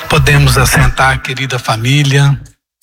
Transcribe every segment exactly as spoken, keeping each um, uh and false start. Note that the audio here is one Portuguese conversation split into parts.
Podemos assentar, querida família.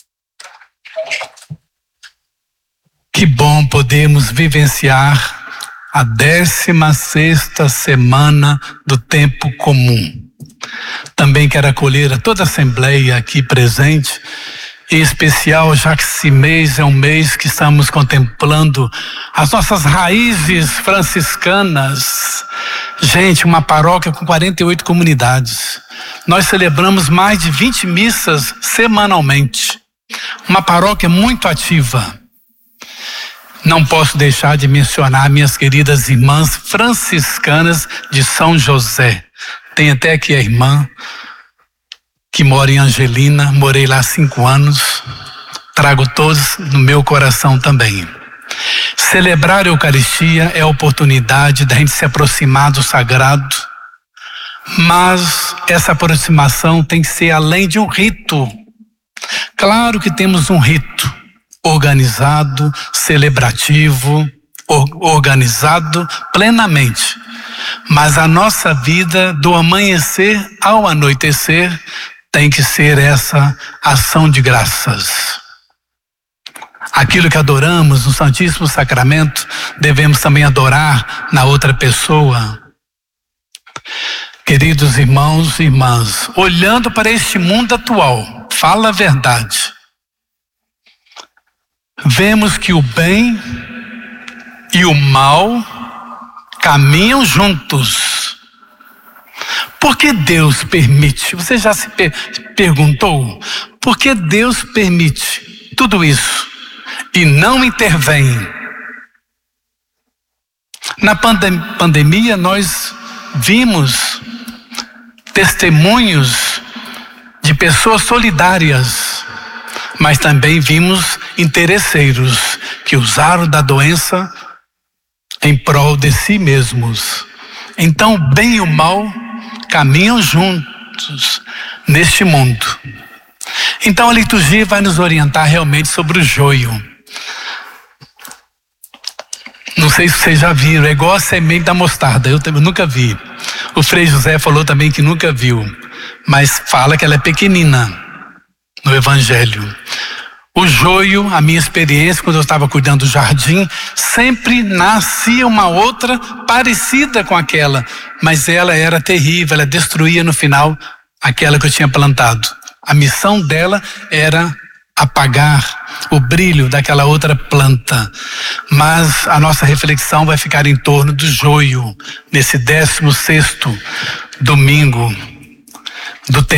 Que bom podermos vivenciar a décima sexta semana do tempo comum. Também quero acolher a toda a Assembleia aqui presente, em especial já que esse mês é um mês que estamos contemplando as nossas raízes franciscanas. Gente, uma paróquia com quarenta e oito comunidades. Nós celebramos mais de vinte missas semanalmente. Uma paróquia muito ativa. Não posso deixar de mencionar minhas queridas irmãs franciscanas de São José. Tem até aqui a irmã que mora em Angelina, morei lá há cinco anos, trago todos no meu coração também. Celebrar a Eucaristia é a oportunidade da gente se aproximar do sagrado, mas essa aproximação tem que ser além de um rito. Claro que temos um rito organizado, celebrativo, organizado plenamente, mas a nossa vida do amanhecer ao anoitecer tem que ser essa ação de graças. Aquilo que adoramos no Santíssimo Sacramento, devemos também adorar na outra pessoa. Queridos irmãos e irmãs, olhando para este mundo atual, fala a verdade. Vemos que o bem e o mal caminham juntos. Por que Deus permite? Você já se per- perguntou? Por que Deus permite tudo isso e não intervém? Na pandem- pandemia nós vimos testemunhos de pessoas solidárias, mas também vimos interesseiros que usaram da doença em prol de si mesmos. Então, o bem e o mal caminham juntos neste mundo. Então, a liturgia vai nos orientar realmente sobre o joio. Não sei se vocês já viram, é igual a semente da mostarda, eu também nunca vi. O Frei José falou também que nunca viu, mas fala que ela é pequenina no Evangelho. O joio, a minha experiência, quando eu estava cuidando do jardim, sempre nascia uma outra parecida com aquela, mas ela era terrível, ela destruía no final aquela que eu tinha plantado. A missão dela era apagar o brilho daquela outra planta. Mas a nossa reflexão vai ficar em torno do joio, nesse décimo sexto domingo do tempo.